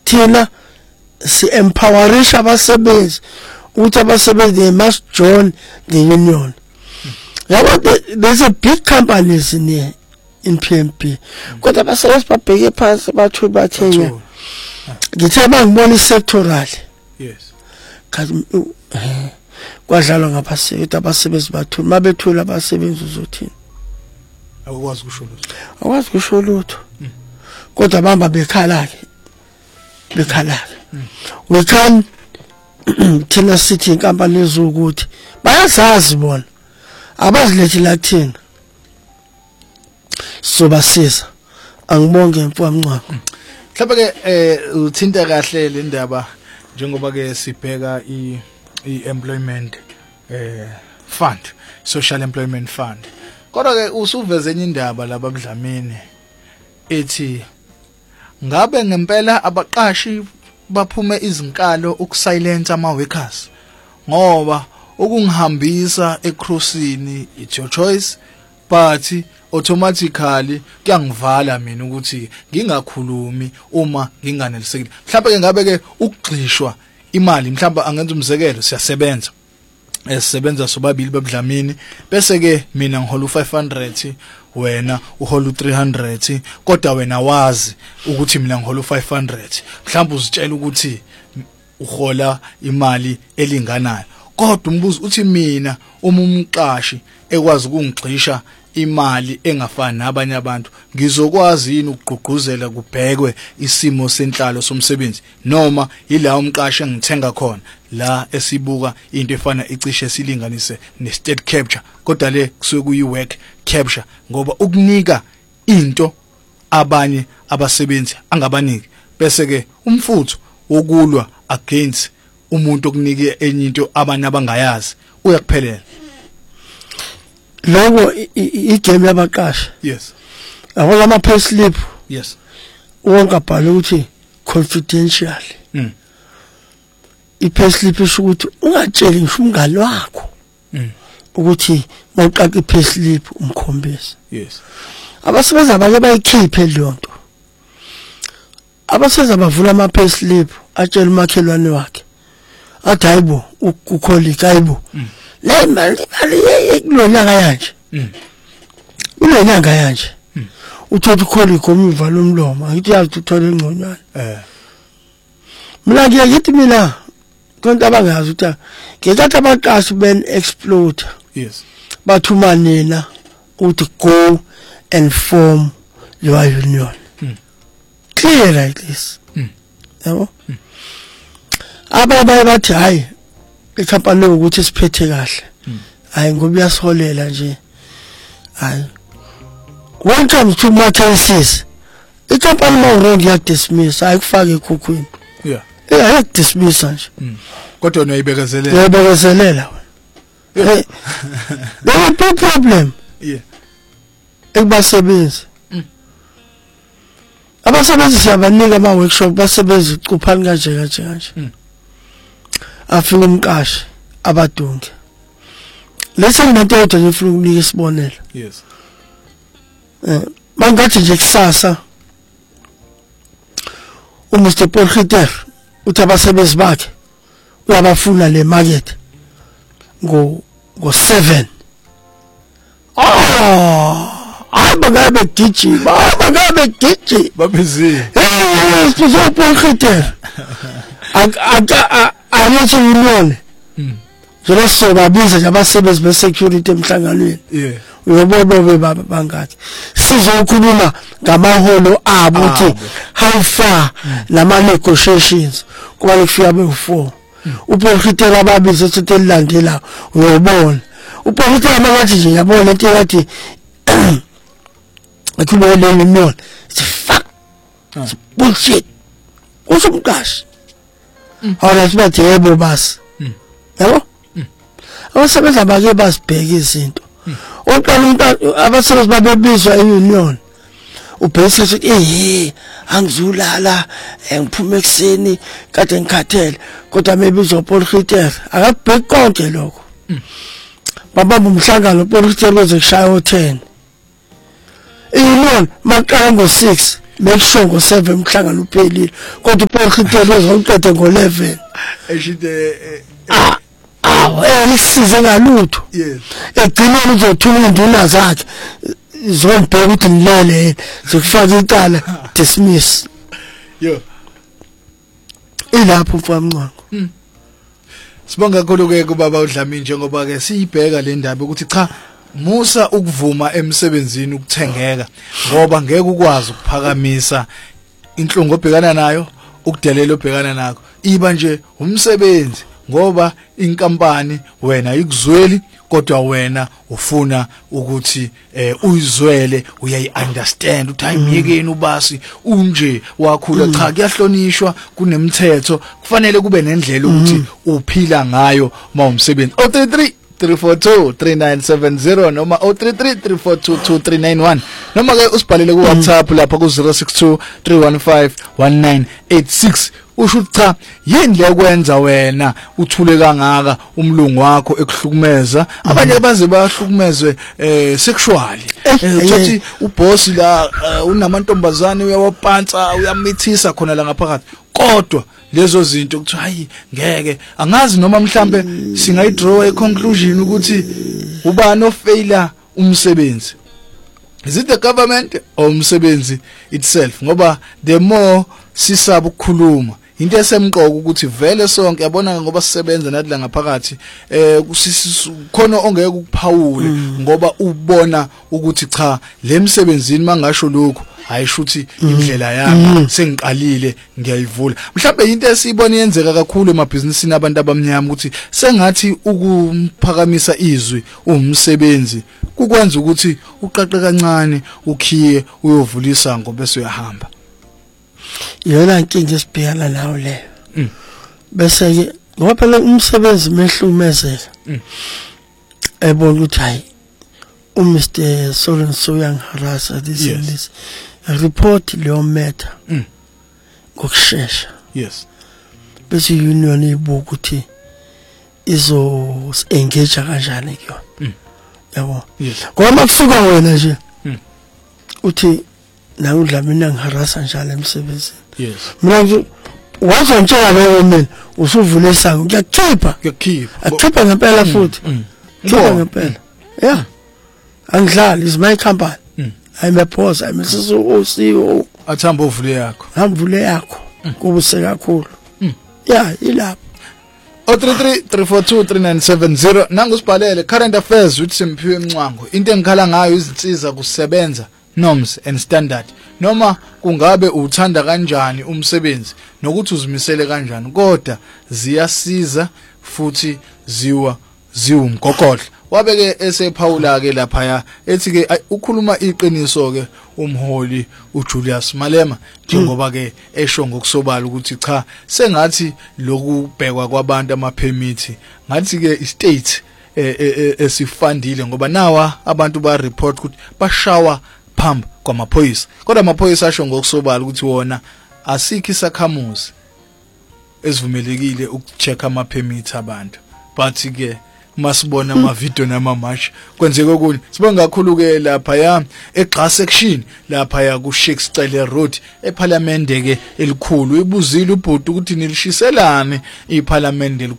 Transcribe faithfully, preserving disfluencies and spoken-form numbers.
thina si empowerish abasebenzi ukuthi abasebenzi they must join the union. Yabo there's a big companies in here in P M P. Kodwa abasebenzi babheke phansi bathu bathenya. Ngithe bangibona sectoral. Yes. Kazi kwadlalwa ngaphasi abasebenzi bathu mabethula abasebenzi uzothina. Awukwazi kusho lutho. Awukwazi kusho lutho. Kodwa bamba bekhala ke. Bekhala ke. We can thina sithi inkampani ezukuthi bayazazi bona. Abazilethi la kuthina. Sobasiza. Angibonge mfowethu Mncwabo. Mhlawumbe ke eh uthinta kahle le ndaba njengoba ke sibheka i employment eh fund, social employment fund. Kodwa ke usuveze enye indaba laba Dlamini ethi ngabe ngempela abaqashi baphume izinkalo ukusilence ama workers ngoba ukungihambisa ecrossini it's your choice but automatically kuyangivala mina ukuthi ngingakhulumi uma nginganelisekile. Mhlawumbe ke ngabe ke ukugxishwa imali mhlawumbe angenza umzekelo siyasebenza esisebenza sobabili babudlamini bese ke mina ngihola u five hundred wena uhola u three hundred kodwa wena wazi ukuthi mina ngihola u five hundred mhlawumbe uzitshela ukuthi uhola imali elinganayo kodwa umbuzo uthi mina uma umqashi ekwazi ukungixisha imali engafani nabanye abantu ngizokwazi yini ukugqugquzela kubhekwe isimo senhlalo somsebenzi noma yila umqashi engithenga khona la esibuka into efana icishe esilinganise ne state capture kodwa le kusuke kuyi work capture ngoba ukunika into abanye abasebenzi angabaniki bese ke umfutho wokulwa against umuntu okunike enye into abanye abangayazi uyakuphelela. Logo igame yabaqashi. Yes. Awona ama payslip. Yes. Wonke abhala ukuthi confidential. Mm. I payslip isho ukuthi ungatsheli ngisho umngane wakho. Mm. Ukuthi mawuqaqa i payslip umkhombisa. Yes. Abasebenza abanye bayikhiphe lonto. Abasebenza bavula ama payslip atshela umakhelwane wakhe. Athi hayibo ukholika hayibo. Le mali kulonyanga yanje. Mm. Kulonyanga yanje. Mm. Uthola ukholi komva lomlomo, angithi yazi uthola engconywana. Eh. Mina ngiyathi mina konke abangazi ukuthi ngekhathi abaqashi ben explode. Yes. Bathuma nina ukuthi go and form your union. Mm. Clear like this. Mm. Yabo? Mm. Ababaye bathi hayi ikhampani ukuthi siphethe kahle. Hayi ngoba uyasiholela nje. Hayi. When it comes to my cases, ikhampani mawurong ya dismiss ayikufaka ekhukhwini. Yeah. Eh ayak dismiss nje. Kodwa uyayibekezelela. Uyayibekezelela. Eh. There is no problem. Yeah. Ekubasebenzi. Abasebenzi siyabanika ama workshop basebenza icuphani kanje kanje kanje. Afika umqashi abadunge lesa nginanto yodwa ngifuna ukunika isibonelo. Yes. Eh mangathi nje kusasa uMr Paul Gitter uthi abasebenzi bakhe uyabafuna le market ngo ngo seven. Ah abagabe D J abagabe D J babezi eh Mr Paul Gitter aka Ayathi union. Mm. Jolo so babiza nje abasebenzi be security emhlanganweni. Yeah. Uyobona baba bangathi. Sizokhuluma ngamaholo abo ukuthi how far nama negotiations kuba kufika be four. Uphokitela ababiza ukuthi elilandela uyobona. Uphokitela manje nje yabona into yathi akubo le union. It's fuck. It's bullshit. Usumqashi. Awona sibathi yebo basi. Yabo? Abasebenza bake basibheka izinto. Oqala umuntu abasebenzi babebizwa eunion. Ubhekise ukuthi eh angizulala ngiphuma ekseni kade ngikhathele kodwa mebizwa Paul Gitter akabheki konke lokho. Babamba umhlangano Paul Gitter kweze kushaya u ten. Eunion maqala ngo six make sure ngo seven umhlangano uphelile kodwa uPaul Khitelo uzoqeda ngo eleven eshide awu elisize ngalutho yes egcineni uzothuma induna zakhe zombheka ukuthi nilele zokufaka icala dismiss yo ilapho mfamncwango sibonga kakhulu ke kubaba uDlamini njengoba ke siyibheka le ndaba ukuthi cha musa ukuvuma emsebenzini ukuthengeka ngoba ngeke ukwazi ukuphakamisa inhlungu obhekana nayo ukudelela obhekana nakho iba nje umsebenzi ngoba inkampani wena ikuzweli kodwa wena ufuna ukuthi eh uyizwele uyayiunderstand uthi ayimyekeni ubasi unje wakhula cha kuyahlonishwa kunemithetho kufanele kube nendlela ukuthi uphila ngayo mawumsebenzi oh three three three four two three nine seven zero noma oh three three three four two two three nine one noma ke usibhalele ku WhatsApp lapha ku zero six two three one five one nine eight six usho cha yini lekwenza wena uthule kangaka umlungu wakho ekuhlukumeza abanye baze bahlukumezwe eh sexually uthi uboss la unamantombazane uyawapansa uyamithisa khona la ngaphakathi kodwa lezo zinto kuthi hayi ngeke angazi noma mhlambe singayidraw a conclusion ukuthi ubani ofailure umsebenzi is it the government or umsebenzi itself ngoba the more sisaba ukukhuluma into esemqoko ukuthi vele sonke yabona ngoba sisebenza nathi la ngaphakathi eh khona ongeke ukuphawule ngoba ubona ukuthi cha lemsebenzini mangasho lokho ayishuthi indlela yami sengiqalile ngiyayivula mhlawumbe into esiyibona yenzeka kakhulu emabhizinisini abantu abamnyama ukuthi sengathi ukumphakamisa izwi umsebenzi kukwenza ukuthi uqaqe kancane ukhiye uyovulisa ngoba bese uyahamba yona inkinga esibhekana nayo leyo bese ke ngoba phela umsebenzi mehlumezela ebona ukuthi hayi uMr Soren Soyang harasa this and this report leyo matter ngokusheshsha yes bese union ibuka ukuthi izo engage kanjani kuyona yabo ngoba makufika wena nje uthi na uDlamini ngiharasa njalo emsebenzini yes mina wazongitshela leyo mina usuvule isango ngiyakhipha ngiyakhipha akhipha ngempela futhi khipha ngempela yeah angidlali is my company I'm a boss I'm a C E O athamba uvule yakho ngivule yakho kubuse kakhulu yeah ilapho oh three three three four two three nine seven zero nangusibhalele current affairs with Simphiwe Mncwango into engikhala ngayo izinsiza kusebenza norms and standard noma kungabe uthanda kanjani umsebenzi nokuthi uzimisele kanjani kodwa ziyasiza futhi ziwa ziwumgogodla wabeke esephawula ke lapha ya ethi ke ukhuluma iqiniso ke umholi uJulius Malema njengoba ke esho ngokusobala ukuthi cha sengathi lokubhekwa kwabantu ama permit ngathi ke istate esifandile ngoba nawa abantu ba report ukuthi bashawa phambi kwamaphoyisa kodwa amaphoyisa asho ngokusobala ukuthi wona asikho isakhamuzi esivumelekile ukucheck ama permit abantu but ke masibona ama video nama match kwenzeke okunye sibonga kakhulu ke lapha ya eGqa section lapha ya ku Shakespeare Road eParliament ke elikhulu ibuzile ubhuti ukuthi nilishiselane iParliament